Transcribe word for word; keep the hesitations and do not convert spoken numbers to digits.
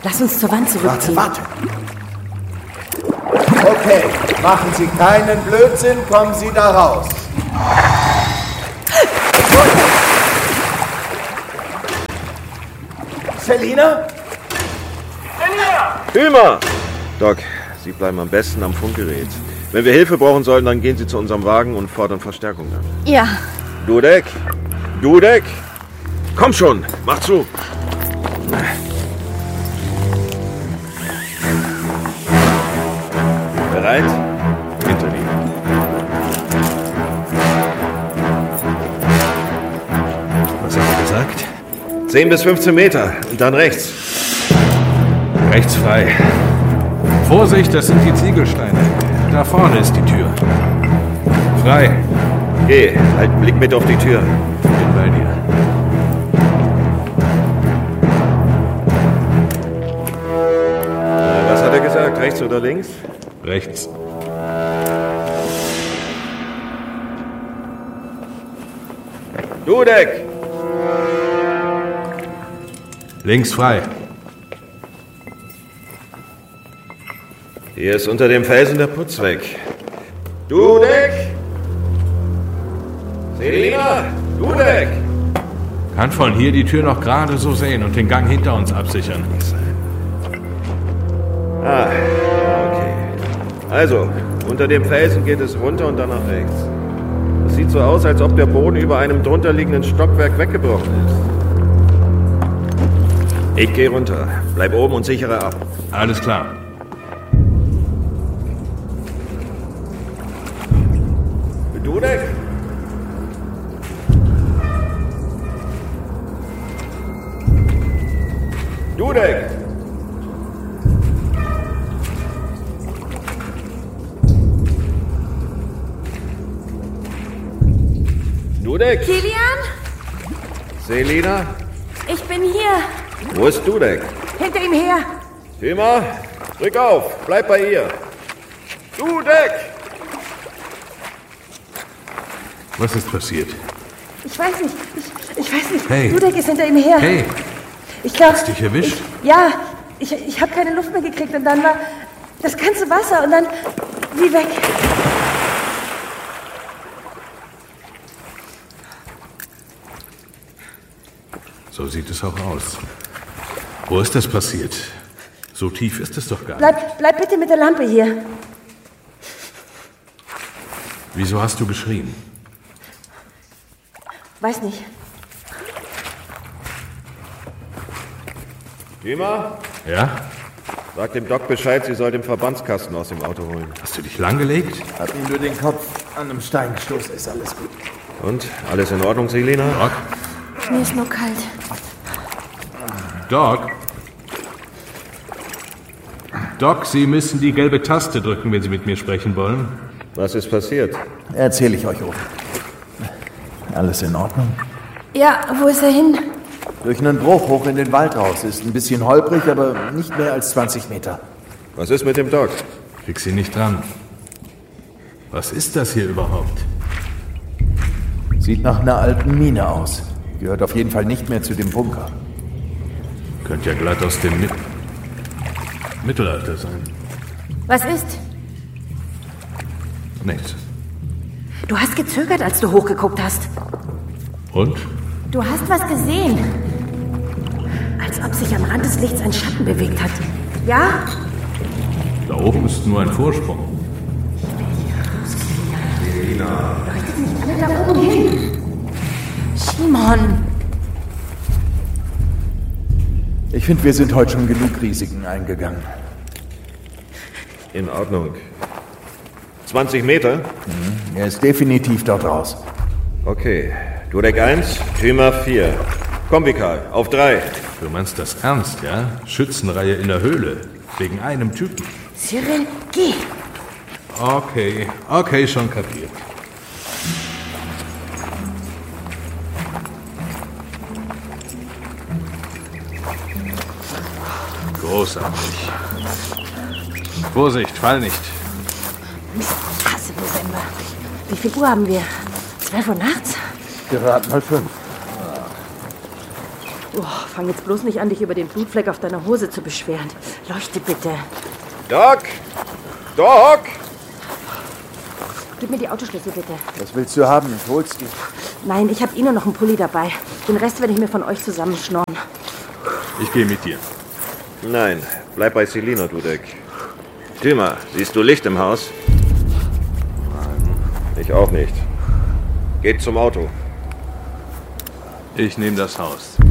Lass uns zur Wand zurückziehen. Warte, warte. Okay, machen Sie keinen Blödsinn, kommen Sie da raus. Selina? Selina! Hümer! Doc, Sie bleiben am besten am Funkgerät. Wenn wir Hilfe brauchen sollten, dann gehen Sie zu unserem Wagen und fordern Verstärkung an. Ja. Dudek! Dudek! Komm schon, mach zu! Bereit? Hinter dir. Was hat er gesagt? zehn bis fünfzehn Meter und dann rechts. Rechts frei. Vorsicht, das sind die Ziegelsteine. Da vorne ist die Tür. Frei. Geh, halt Blick mit auf die Tür. Bin bei dir. Äh, was hat er gesagt? Rechts oder links? Rechts. Dudek! Links frei. Hier ist unter dem Felsen der Putz weg. Dudek! Selina! Dudek! Kann von hier die Tür noch gerade so sehen und den Gang hinter uns absichern. Ah, okay. Also, unter dem Felsen geht es runter und dann nach rechts. Es sieht so aus, als ob der Boden über einem drunterliegenden Stockwerk weggebrochen ist. Ich gehe runter. Bleib oben und sichere ab. Alles klar. Dudek? Dudek! Dudek? Kilian? Selina? Ich bin hier. Wo ist Dudek? Hinter ihm her. Hümer, rück auf. Bleib bei ihr. Dudek! Was ist passiert? Ich weiß nicht. Ich, ich weiß nicht. Hey. Dudek ist hinter ihm her. Hey, Ich glaube. hast du dich erwischt? Ich, ja, ich, ich habe keine Luft mehr gekriegt und dann war das ganze Wasser und dann wie weg. So sieht es auch aus. Wo ist das passiert? So tief ist es doch gar nicht. Bleib, bleib bitte mit der Lampe hier. Wieso hast du geschrien? Weiß nicht. Hümer, Ja? sag dem Doc Bescheid, sie soll den Verbandskasten aus dem Auto holen. Hast du dich langgelegt? Hab ihm nur den Kopf an einem Stein gestoßen, ist alles gut. Und? Alles in Ordnung, Selina? Doc? Mir ist nur kalt. Doc? Doc, Sie müssen die gelbe Taste drücken, wenn Sie mit mir sprechen wollen. Was ist passiert? Erzähle ich euch oben. Alles in Ordnung? Ja, wo ist er hin? Durch einen Bruch hoch in den Wald raus. Ist ein bisschen holprig, aber nicht mehr als zwanzig Meter. Was ist mit dem Doc? Krieg Sie nicht dran. Was ist das hier überhaupt? Sieht nach einer alten Mine aus. Gehört auf jeden Fall nicht mehr zu dem Bunker. Könnte ja glatt aus dem Mit Mittelalter sein. Was ist? Nichts. Du hast gezögert, als du hochgeguckt hast. Und? Du hast was gesehen. Als ob sich am Rand des Lichts ein Schatten bewegt hat. Ja? Da oben ist nur ein Vorsprung. Leuchtet nicht alle da oben hin. Simon. Ich finde, wir sind heute schon genug Risiken eingegangen. In Ordnung. zwanzig Meter? Mhm. Er ist definitiv dort raus. Okay. Dudek eins, Hümer vier. Komm, Vikal, auf drei. Du meinst das ernst, ja? Schützenreihe in der Höhle. Wegen einem Typen. Cyril, geh. Okay, okay, schon kapiert. Großartig. Vorsicht, fall nicht. Mist, ich hasse November. Wie viel Uhr haben wir? Zwölf Uhr nachts? Gerade mal fünf. Oh, fang jetzt bloß nicht an, dich über den Blutfleck auf deiner Hose zu beschweren. Leuchte bitte. Doc! Doc! Gib mir die Autoschlüssel bitte. Was willst du haben? Ich hol's dir. Nein, ich habe eh nur noch einen Pulli dabei. Den Rest werde ich mir von euch zusammenschnorren. Ich gehe mit dir. Nein, bleib bei Selina, Dudek. Thyma, siehst du Licht im Haus? Nein. Ich auch nicht. Geht zum Auto. Ich nehme das Haus.